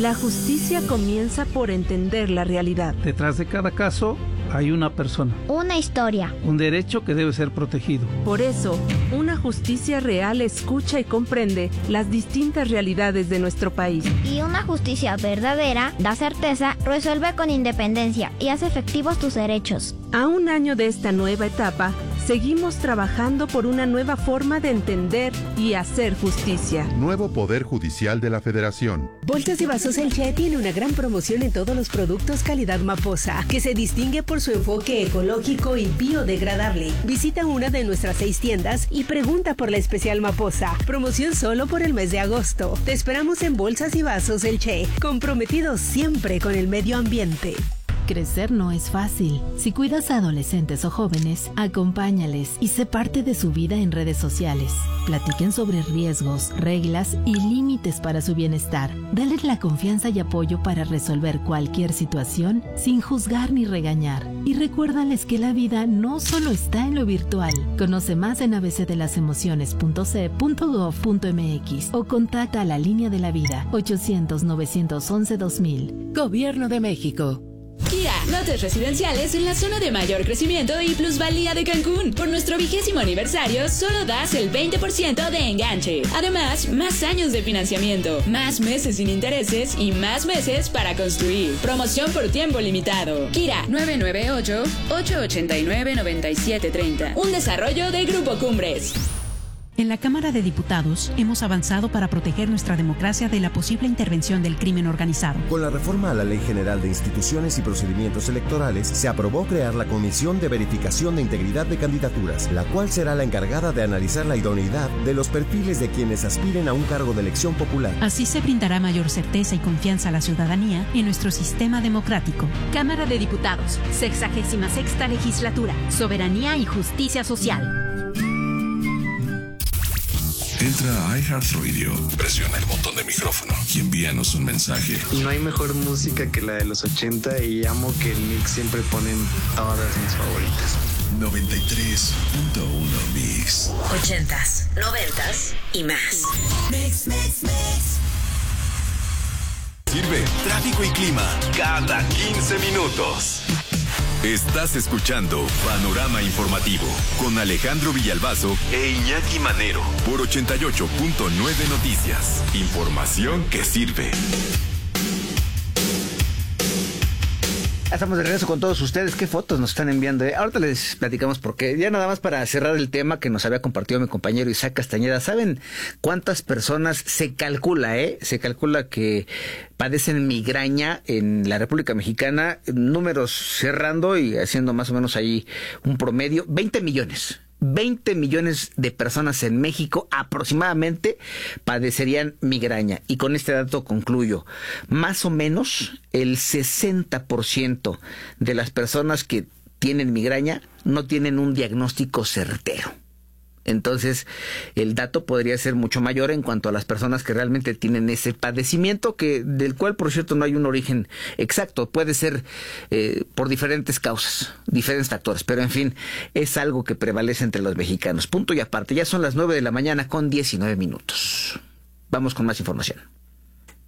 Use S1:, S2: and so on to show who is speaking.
S1: La justicia comienza por entender la realidad.
S2: Detrás de cada caso hay una persona.
S3: Una historia.
S2: Un derecho que debe ser protegido.
S1: Por eso, una justicia real escucha y comprende las distintas realidades de nuestro país.
S3: Y una justicia verdadera da certeza, resuelve con independencia y hace efectivos tus derechos.
S1: A un año de esta nueva etapa, seguimos trabajando por una nueva forma de entender y hacer justicia.
S4: Nuevo Poder Judicial de la Federación.
S5: Bolsas y Vasos El Che tiene una gran promoción en todos los productos calidad Maposa, que se distingue por su enfoque ecológico y biodegradable. Visita una de nuestras 6 tiendas y pregunta por la especial Maposa. Promoción solo por el mes de agosto. Te esperamos en Bolsas y Vasos El Che, comprometidos siempre con el medio ambiente.
S6: Crecer no es fácil. Si cuidas a adolescentes o jóvenes, acompáñales y sé parte de su vida en redes sociales. Platiquen sobre riesgos, reglas y límites para su bienestar. Dale la confianza y apoyo para resolver cualquier situación sin juzgar ni regañar. Y recuérdales que la vida no solo está en lo virtual. Conoce más en abcdelasemociones.ce.gov.mx o contacta a la Línea de la Vida 800-911-2000. Gobierno de México.
S7: Kia, lotes residenciales en la zona de mayor crecimiento y plusvalía de Cancún. Por nuestro 20º aniversario, solo das el 20% de enganche. Además, más años de financiamiento, más meses sin intereses y más meses para construir. Promoción por tiempo limitado. Kira, 998-889-9730. Un desarrollo de Grupo Cumbres.
S8: En la Cámara de Diputados hemos avanzado para proteger nuestra democracia de la posible intervención del crimen organizado.
S9: Con la reforma a la Ley General de Instituciones y Procedimientos Electorales, se aprobó crear la Comisión de Verificación de Integridad de Candidaturas, la cual será la encargada de analizar la idoneidad de los perfiles de quienes aspiren a un cargo de elección popular.
S8: Así se brindará mayor certeza y confianza a la ciudadanía en nuestro sistema democrático.
S10: Cámara de Diputados, 66ª Legislatura, Soberanía y Justicia Social.
S11: Entra a iHeartRadio, presiona el botón de micrófono y envíanos un mensaje.
S12: No hay mejor música que la de los 80 y amo que el mix siempre ponen todas mis favoritas.
S11: 93.1 Mix.
S10: 80s, 90s y más.
S11: Mix. Sirve tráfico y clima cada 15 minutos. Estás escuchando Panorama Informativo con Alejandro Villalbazo e Iñaki Manero por 88.9 Noticias. Información que sirve.
S13: Estamos de regreso con todos ustedes. ¿Qué fotos nos están enviando? Ahorita les platicamos porque ya nada más para cerrar el tema que nos había compartido mi compañero Isaac Castañeda. ¿Saben cuántas personas se calcula que padecen migraña en la República Mexicana? Números cerrando y haciendo más o menos ahí un promedio. 20 millones. 20 millones de personas en México aproximadamente padecerían migraña. Y con este dato concluyo. Más o menos el 60% de las personas que tienen migraña no tienen un diagnóstico certero. Entonces, el dato podría ser mucho mayor en cuanto a las personas que realmente tienen ese padecimiento, del cual, por cierto, no hay un origen exacto. Puede ser por diferentes causas, diferentes factores, pero en fin, es algo que prevalece entre los mexicanos. Punto y aparte, ya son las 9 de la mañana con 19 minutos. Vamos con más información.